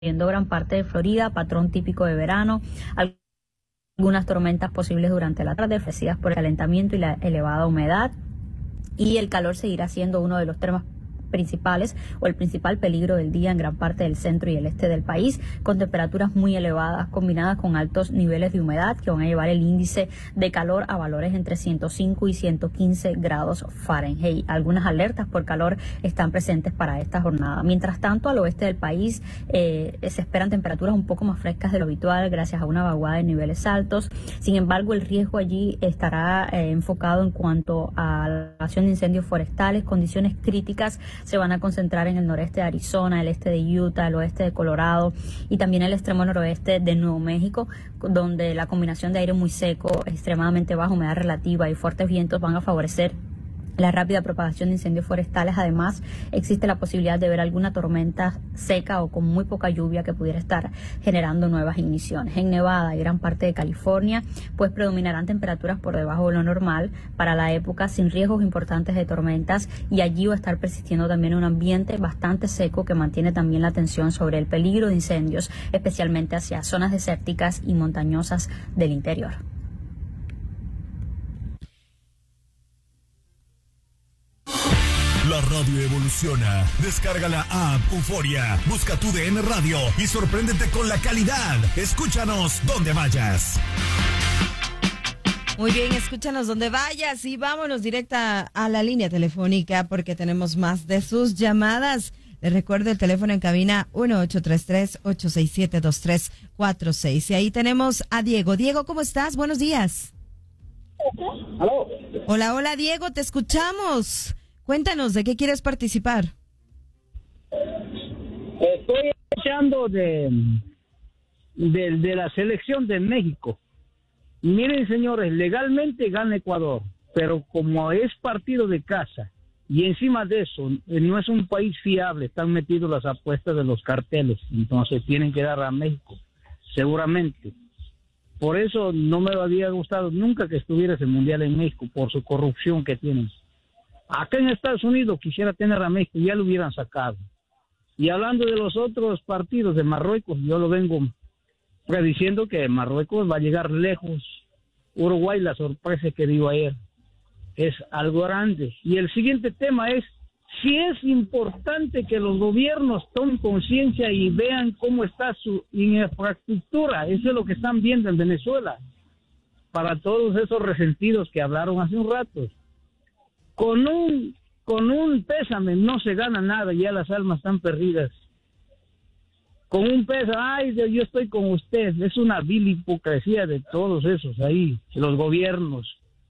Viendo gran parte de Florida, patrón típico de verano, algunas tormentas posibles durante la tarde, ofrecidas por el calentamiento y la elevada humedad, y el calor seguirá siendo uno de los temas principales o el principal peligro del día en gran parte del centro y el este del país, con temperaturas muy elevadas combinadas con altos niveles de humedad que van a llevar el índice de calor a valores entre 105 y 115 grados Fahrenheit. Algunas alertas por calor están presentes para esta jornada. Mientras tanto, al oeste del país se esperan temperaturas un poco más frescas de lo habitual gracias a una vaguada de niveles altos. Sin embargo, el riesgo allí estará enfocado en cuanto a la acción de incendios forestales. Condiciones críticas se van a concentrar en el noreste de Arizona, el este de Utah, el oeste de Colorado y también el extremo noroeste de Nuevo México, donde la combinación de aire muy seco, extremadamente baja humedad relativa y fuertes vientos van a favorecer la rápida propagación de incendios forestales. Además, existe la posibilidad de ver alguna tormenta seca o con muy poca lluvia que pudiera estar generando nuevas igniciones. En Nevada y gran parte de California, pues predominarán temperaturas por debajo de lo normal para la época, sin riesgos importantes de tormentas, y allí va a estar persistiendo también un ambiente bastante seco que mantiene también la atención sobre el peligro de incendios, especialmente hacia zonas desérticas y montañosas del interior. La radio evoluciona. Descarga la app Euforia, busca tu DN Radio y sorpréndete con la calidad. Escúchanos donde vayas. Muy bien, escúchanos donde vayas y vámonos directa a la línea telefónica porque tenemos más de sus llamadas. Les recuerdo el teléfono en cabina 1833-867-2346. Y ahí tenemos a Diego. Diego, ¿cómo estás? Buenos días. ¿Aló? Hola, hola Diego, te escuchamos. Cuéntanos, ¿de qué quieres participar? Estoy escuchando de la selección de México. Miren, señores, legalmente gana Ecuador, pero como es partido de casa y encima de eso no es un país fiable, están metidos las apuestas de los carteles, entonces tienen que dar a México, seguramente. Por eso no me había gustado nunca que estuviera ese mundial en México, por su corrupción que tienen. Acá en Estados Unidos quisiera tener a México, ya lo hubieran sacado. Y hablando de los otros partidos de Marruecos, yo lo vengo prediciendo que Marruecos va a llegar lejos. Uruguay, la sorpresa que dio ayer, es algo grande. Y el siguiente tema es si es importante que los gobiernos tomen conciencia y vean cómo está su infraestructura. Eso es lo que están viendo en Venezuela. Para todos esos resentidos que hablaron hace un rato. Con un pésame no se gana nada, ya las almas están perdidas. Con un pésame, ay, yo estoy con usted, es una vil hipocresía de todos esos ahí, los gobiernos.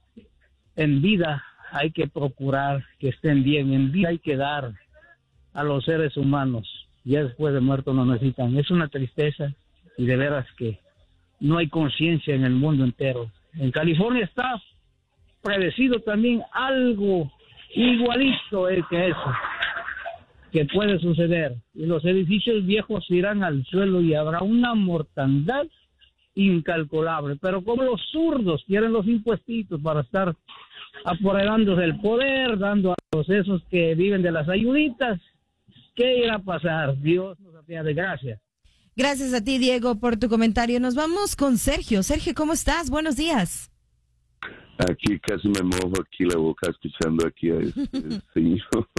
En vida hay que procurar que estén bien, en vida hay que dar a los seres humanos, ya después de muertos no necesitan. Es una tristeza y de veras que no hay conciencia en el mundo entero. En California está predecido también algo igualito que eso, que puede suceder. Y los edificios viejos irán al suelo y habrá una mortandad incalculable. Pero como los zurdos quieren los impuestitos para estar apoderándose del poder, dando a los esos que viven de las ayuditas, ¿qué irá a pasar? Dios nos apiade. Gracias. Gracias a ti, Diego, por tu comentario. Nos vamos con Sergio. Sergio, ¿cómo estás? Buenos días. Aquí casi me mojo aquí la boca escuchando aquí a este señor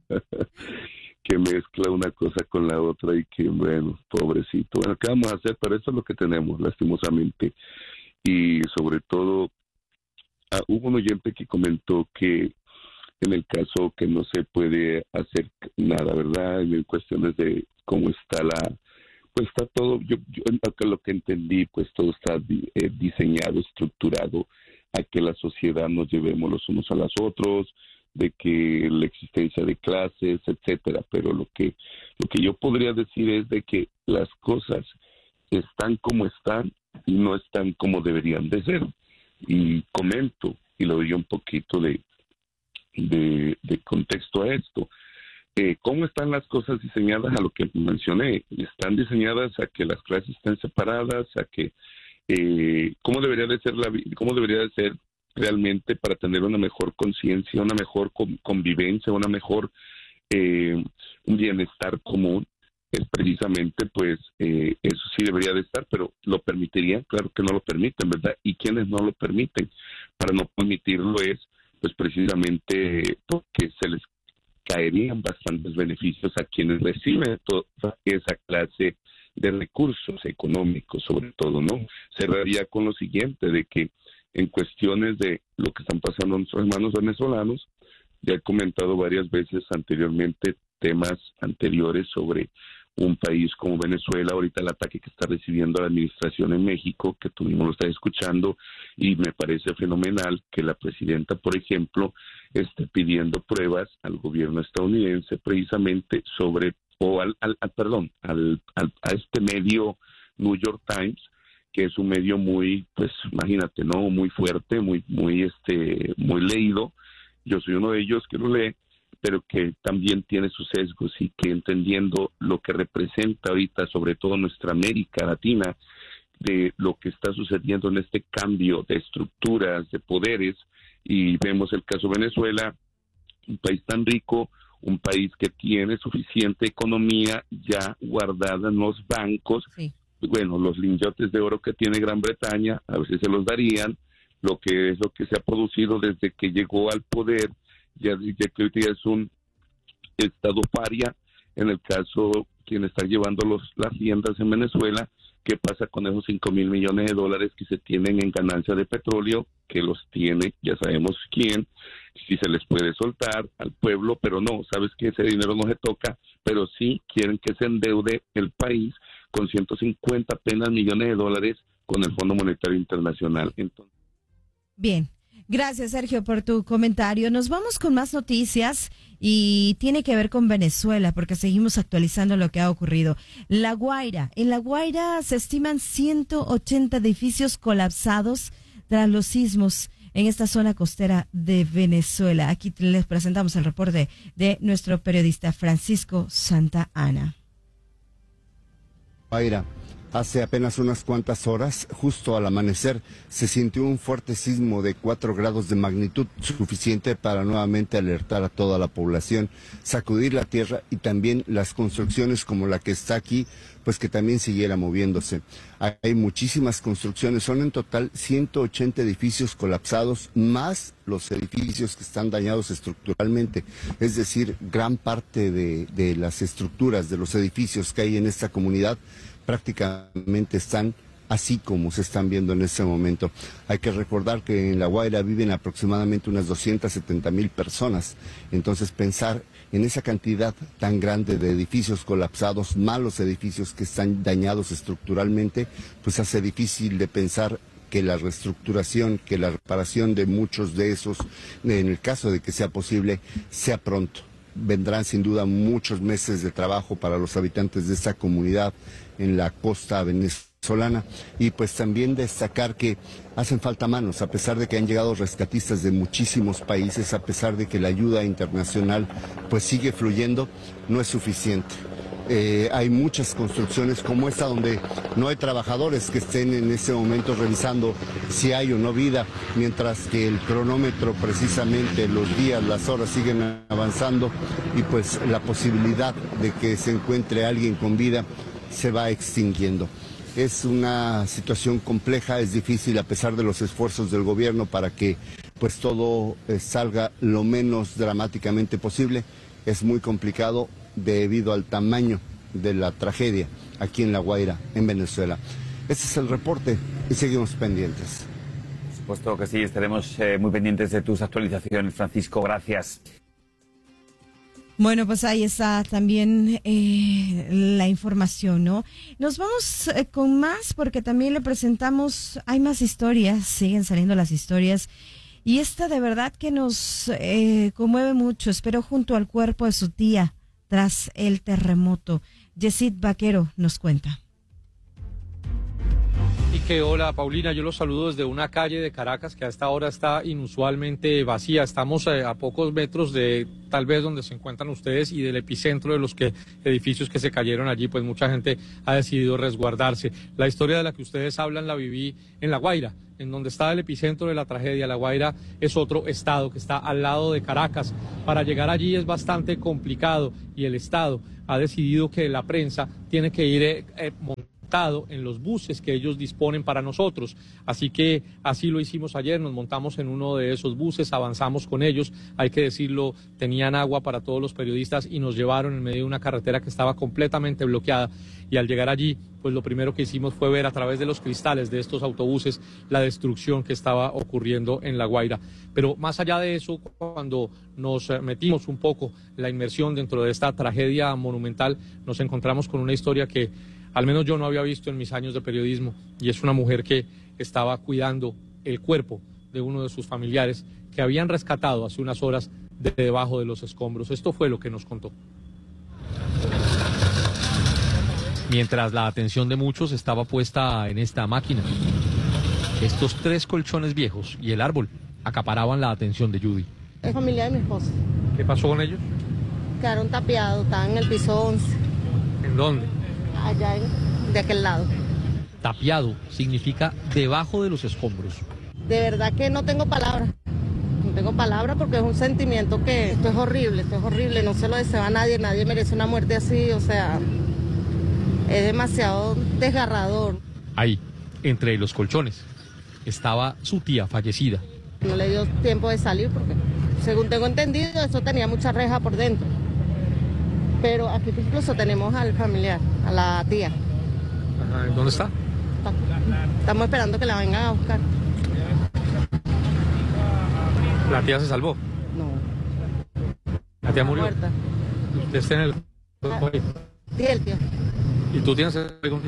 que mezcla una cosa con la otra y que, bueno, pobrecito. Bueno, ¿qué vamos a hacer? Pero eso es lo que tenemos, lastimosamente. Y sobre todo, hubo un oyente que comentó que en el caso que no se puede hacer nada, ¿verdad? En cuestiones de cómo está pues está todo, yo lo que entendí, pues todo está diseñado, estructurado a que la sociedad nos llevemos los unos a los otros, de que la existencia de clases, etcétera. Pero lo que yo podría decir es de que las cosas están como están y no están como deberían de ser. Y comento y le doy un poquito de contexto a esto. ¿Cómo están las cosas diseñadas? A lo que mencioné, están diseñadas a que las clases estén separadas, a que cómo debería de ser realmente para tener una mejor conciencia, una mejor convivencia, una mejor un bienestar común. es precisamente, pues, eso sí debería de estar, pero ¿lo permitirían? Claro que no lo permiten, ¿verdad? ¿Y quiénes no lo permiten? Para no permitirlo es, pues, precisamente porque se les caerían bastantes beneficios a quienes reciben toda esa clase de recursos económicos, sobre todo, ¿no? Cerraría con lo siguiente, de que en cuestiones de lo que están pasando nuestros hermanos venezolanos, ya he comentado varias veces anteriormente temas anteriores sobre un país como Venezuela, ahorita el ataque que está recibiendo la administración en México, que tú mismo lo estás escuchando, y me parece fenomenal que la presidenta, por ejemplo, esté pidiendo pruebas al gobierno estadounidense precisamente sobre, o a este medio New York Times, que es un medio muy, pues imagínate, ¿no? Muy fuerte, muy leído. Yo soy uno de ellos que lo lee, pero que también tiene sus sesgos y que entendiendo lo que representa ahorita, sobre todo nuestra América Latina, de lo que está sucediendo en este cambio de estructuras, de poderes, y vemos el caso de Venezuela, un país tan rico, un país que tiene suficiente economía ya guardada en los bancos. Sí. Bueno, los lingotes de oro que tiene Gran Bretaña, a veces se los darían, lo que se ha producido desde que llegó al poder, ya que hoy día es un estado paria. En el caso, quien está llevando las riendas en Venezuela, ¿qué pasa con esos 5,000 millones de dólares que se tienen en ganancia de petróleo? Que los tiene, ya sabemos quién, si se les puede soltar al pueblo, pero no, sabes que ese dinero no se toca, pero sí quieren que se endeude el país con 150 apenas millones de dólares con el Fondo Monetario Internacional. Entonces, bien. Gracias, Sergio, por tu comentario. Nos vamos con más noticias y tiene que ver con Venezuela porque seguimos actualizando lo que ha ocurrido. La Guaira. En La Guaira se estiman 180 edificios colapsados tras los sismos en esta zona costera de Venezuela. Aquí les presentamos el reporte de nuestro periodista Francisco Santa Ana. Guaira. Hace apenas unas cuantas horas, justo al amanecer, se sintió un fuerte sismo de 4 grados de magnitud, suficiente para nuevamente alertar a toda la población, sacudir la tierra y también las construcciones como la que está aquí, pues que también siguiera moviéndose. Hay muchísimas construcciones, son en total 180 edificios colapsados, más los edificios que están dañados estructuralmente, es decir, gran parte de las estructuras de los edificios que hay en esta comunidad prácticamente están así como se están viendo en este momento. Hay que recordar que en La Guaira viven aproximadamente unas 270,000 personas, entonces pensar en esa cantidad tan grande de edificios colapsados, malos edificios que están dañados estructuralmente, pues hace difícil de pensar que la reestructuración, que la reparación de muchos de esos, en el caso de que sea posible, sea pronto. Vendrán sin duda muchos meses de trabajo para los habitantes de esta comunidad en la costa venezolana, y pues también destacar que hacen falta manos, a pesar de que han llegado rescatistas de muchísimos países, a pesar de que la ayuda internacional pues sigue fluyendo, no es suficiente. Hay muchas construcciones como esta donde no hay trabajadores que estén en ese momento revisando si hay o no vida, mientras que el cronómetro, precisamente los días, las horas siguen avanzando y pues la posibilidad de que se encuentre alguien con vida se va extinguiendo. Es una situación compleja, es difícil a pesar de los esfuerzos del gobierno para que pues todo salga lo menos dramáticamente posible. Es muy complicado debido al tamaño de la tragedia aquí en La Guaira, en Venezuela. Este es el reporte y seguimos pendientes. Por supuesto que sí, estaremos muy pendientes de tus actualizaciones, Francisco, gracias. Bueno, pues ahí está también la información, ¿no? Nos vamos con más porque también le presentamos, hay más historias, siguen saliendo las historias. Y esta de verdad que nos conmueve mucho. Esperó junto al cuerpo de su tía tras el terremoto. Yesid Vaquero nos cuenta. Y que hola Paulina, yo los saludo desde una calle de Caracas que a esta hora está inusualmente vacía. Estamos a pocos metros de tal vez donde se encuentran ustedes y del epicentro de los edificios que se cayeron allí, pues mucha gente ha decidido resguardarse. La historia de la que ustedes hablan la viví en La Guaira, en donde está el epicentro de la tragedia. La Guaira es otro estado que está al lado de Caracas. Para llegar allí es bastante complicado y el Estado ha decidido que la prensa tiene que ir montado en los buses que ellos disponen para nosotros. Así que así lo hicimos ayer, nos montamos en uno de esos buses, avanzamos con ellos, hay que decirlo, tenían agua para todos los periodistas y nos llevaron en medio de una carretera que estaba completamente bloqueada. Y al llegar allí, pues lo primero que hicimos fue ver a través de los cristales de estos autobuses la destrucción que estaba ocurriendo en La Guaira. Pero más allá de eso, cuando nos metimos un poco la inmersión dentro de esta tragedia monumental, nos encontramos con una historia que al menos yo no había visto en mis años de periodismo, y es una mujer que estaba cuidando el cuerpo de uno de sus familiares que habían rescatado hace unas horas de debajo de los escombros. Esto fue lo que nos contó. Mientras la atención de muchos estaba puesta en esta máquina, estos 3 colchones viejos y el árbol acaparaban la atención de Judy. Es familia de mi esposo. ¿Qué pasó con ellos? Quedaron tapiados, estaban en el piso 11. ¿En dónde? Allá de aquel lado. Tapiado significa debajo de los escombros. De verdad que no tengo palabras. No tengo palabras porque es un sentimiento que esto es horrible, no se lo deseo a nadie, nadie merece una muerte así, o sea, es demasiado desgarrador. Ahí, entre los colchones, estaba su tía fallecida. No le dio tiempo de salir porque, según tengo entendido, eso tenía mucha reja por dentro. Pero aquí incluso tenemos al familiar, a la tía. Ajá, ¿dónde está? Estamos esperando que la vengan a buscar. ¿La tía se salvó? No. ¿La tía murió? Muerta. ¿Usted está en el...? Sí, el tío. ¿Y tú tienes el contigo?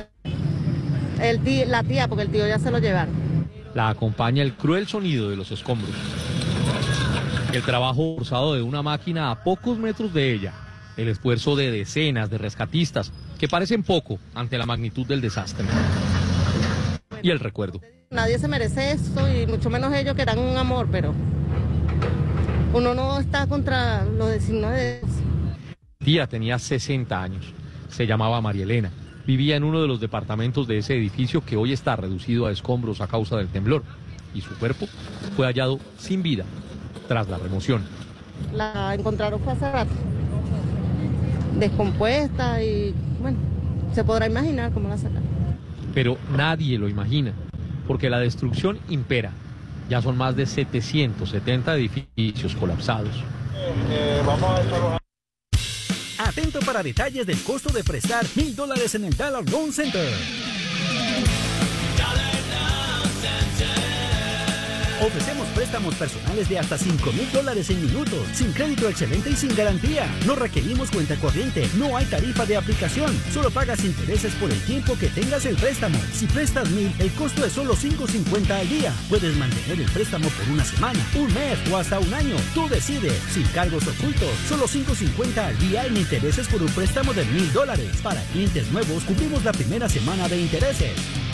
Sí. La tía, porque el tío ya se lo llevaron. La acompaña el cruel sonido de los escombros. El trabajo forzado de una máquina a pocos metros de ella. El esfuerzo de decenas de rescatistas que parecen poco ante la magnitud del desastre. Y el recuerdo. Nadie se merece esto y mucho menos ellos que eran un amor, pero uno no está contra los designios de Dios. Tía tenía 60 años. Se llamaba María Elena. Vivía en uno de los departamentos de ese edificio que hoy está reducido a escombros a causa del temblor. Y su cuerpo fue hallado sin vida tras la remoción. La encontraron fue hace rato. Descompuesta y, bueno, se podrá imaginar cómo la sacaron. Pero nadie lo imagina, porque la destrucción impera. Ya son más de 770 edificios colapsados. Atento para detalles del costo de prestar $1,000 en el Dollar Loan Center. Ofrecemos préstamos personales de hasta $5,000 en minutos, sin crédito excelente y sin garantía. No requerimos cuenta corriente, no hay tarifa de aplicación, solo pagas intereses por el tiempo que tengas el préstamo. Si prestas $1,000, el costo es solo $5.50 al día. Puedes mantener el préstamo por una semana, un mes o hasta un año. Tú decides, sin cargos ocultos, solo $5.50 al día en intereses por un préstamo de $1,000. Para clientes nuevos, cubrimos la primera semana de intereses.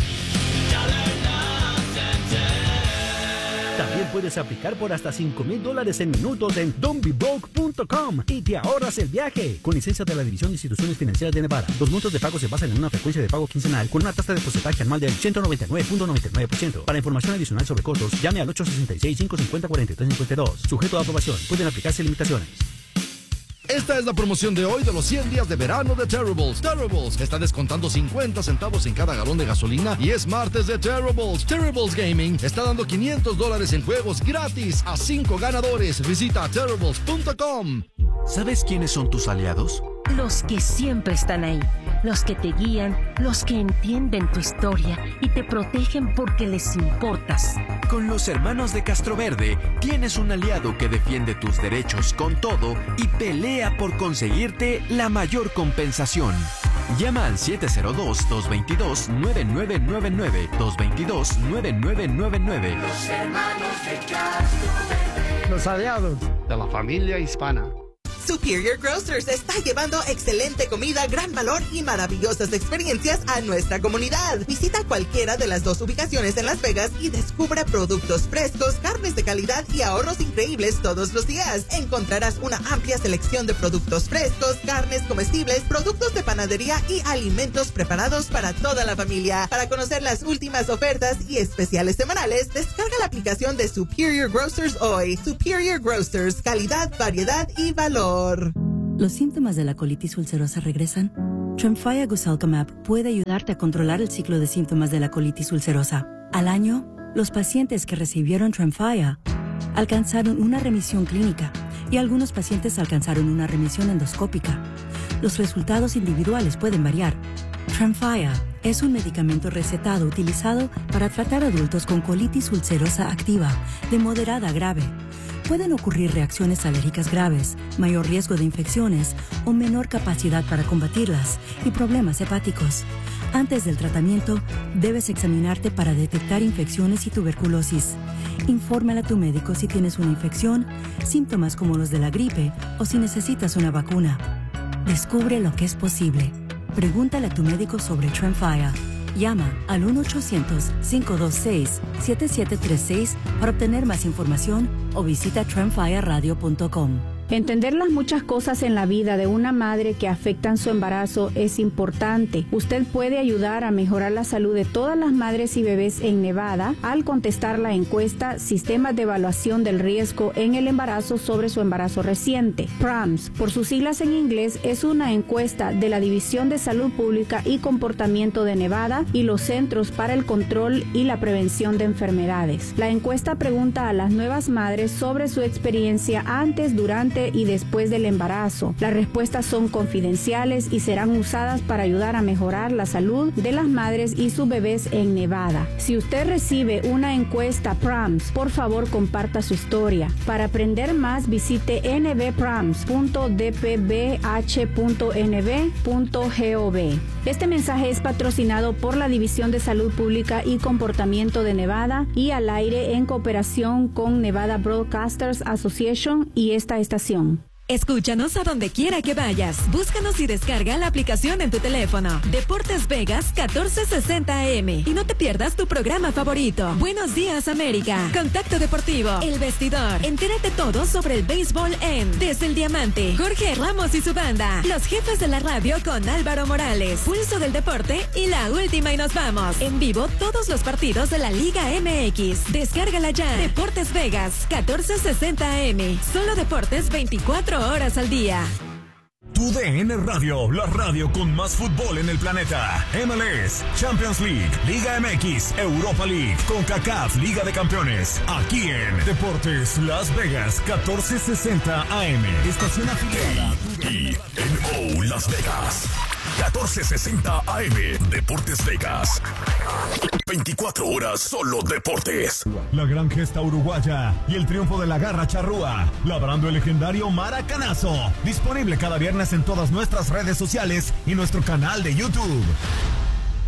También puedes aplicar por hasta $5,000 en minutos en don'tbebroke.com y te ahorras el viaje. Con licencia de la División de Instituciones Financieras de Nevada. Los montos de pago se basan en una frecuencia de pago quincenal con una tasa de porcentaje anual del 199.99%. Para información adicional sobre costos, llame al 866-550-4352. Sujeto a aprobación. Pueden aplicarse limitaciones. Esta es la promoción de hoy de los 100 días de verano de Terribles. Terribles está descontando 50 centavos en cada galón de gasolina y es martes de Terribles. Terribles Gaming está dando $500 en juegos gratis a 5 ganadores. Visita terribles.com. ¿Sabes quiénes son tus aliados? Los que siempre están ahí, los que te guían, los que entienden tu historia y te protegen porque les importas. Con los hermanos de Castroverde tienes un aliado que defiende tus derechos con todo y pelea por conseguirte la mayor compensación. Llama al 702-222-9999, 222-9999. Los hermanos de Castroverde. Los aliados de la familia hispana. Superior Grocers está llevando excelente comida, gran valor y maravillosas experiencias a nuestra comunidad. Visita cualquiera de las 2 ubicaciones en Las Vegas y descubre productos frescos, carnes de calidad y ahorros increíbles todos los días. Encontrarás una amplia selección de productos frescos, carnes comestibles, productos de panadería y alimentos preparados para toda la familia. Para conocer las últimas ofertas y especiales semanales, descarga la aplicación de Superior Grocers hoy. Superior Grocers, calidad, variedad y valor. ¿Los síntomas de la colitis ulcerosa regresan? Tremfya Guselkumab puede ayudarte a controlar el ciclo de síntomas de la colitis ulcerosa. Al año, los pacientes que recibieron Tremfya alcanzaron una remisión clínica y algunos pacientes alcanzaron una remisión endoscópica. Los resultados individuales pueden variar. Tremfya es un medicamento recetado utilizado para tratar adultos con colitis ulcerosa activa de moderada a grave. Pueden ocurrir reacciones alérgicas graves, mayor riesgo de infecciones o menor capacidad para combatirlas y problemas hepáticos. Antes del tratamiento, debes examinarte para detectar infecciones y tuberculosis. Infórmale a tu médico si tienes una infección, síntomas como los de la gripe o si necesitas una vacuna. Descubre lo que es posible. Pregúntale a tu médico sobre Tremfya. Llama al 1-800-526-7736 para obtener más información o visita tremfyaradio.com. Entender las muchas cosas en la vida de una madre que afectan su embarazo es importante. Usted puede ayudar a mejorar la salud de todas las madres y bebés en Nevada al contestar la encuesta Sistemas de Evaluación del Riesgo en el Embarazo sobre su embarazo reciente. PRAMS, por sus siglas en inglés, es una encuesta de la División de Salud Pública y Comportamiento de Nevada y los Centros para el Control y la Prevención de Enfermedades. La encuesta pregunta a las nuevas madres sobre su experiencia antes, durante y después del embarazo. Las respuestas son confidenciales y serán usadas para ayudar a mejorar la salud de las madres y sus bebés en Nevada. Si usted recibe una encuesta PRAMS, por favor comparta su historia. Para aprender más, visite nbprams.dpbh.nv.gov. Este mensaje es patrocinado por la División de Salud Pública y Comportamiento de Nevada y al aire en cooperación con Nevada Broadcasters Association y esta estación. Escúchanos a donde quiera que vayas. Búscanos y descarga la aplicación en tu teléfono. Deportes Vegas 1460 AM. Y no te pierdas tu programa favorito. Buenos días, América. Contacto Deportivo. El Vestidor. Entérate todo sobre el béisbol Desde el Diamante. Jorge Ramos y su banda. Los Jefes de la Radio con Álvaro Morales. Pulso del Deporte y la última y nos vamos. En vivo todos los partidos de la Liga MX. Descárgala ya. Deportes Vegas 1460 AM. Solo deportes 24 horas al día. Tu DN Radio, la radio con más fútbol en el planeta. MLS, Champions League, Liga MX, Europa League, CONCACAF, Liga de Campeones. Aquí en Deportes Las Vegas, 1460 AM. Estación afiliada. TNO Las Vegas, 1460 AM. Deportes Vegas. 24 horas solo deportes. La gran gesta uruguaya y el triunfo de la garra charrúa, labrando el legendario maracanazo. Disponible cada viernes en todas nuestras redes sociales y nuestro canal de YouTube.